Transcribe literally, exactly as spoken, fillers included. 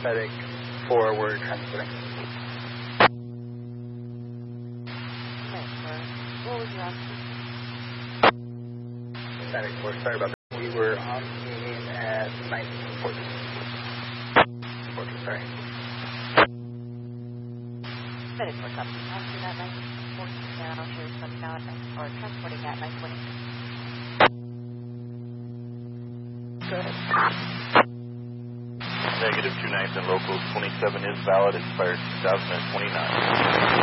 Medic four, we're transporting. Okay, sir. What was your answer? Medic four, sorry about that. We were on scene at nineteen fourteen. fourteen, sorry. Medic four, copy. Answer that nineteen fourteen, and I'll show you something out, or transporting at nine twenty. Go ahead. Negative two nines and local twenty-seven is valid, expires two thousand twenty-nine.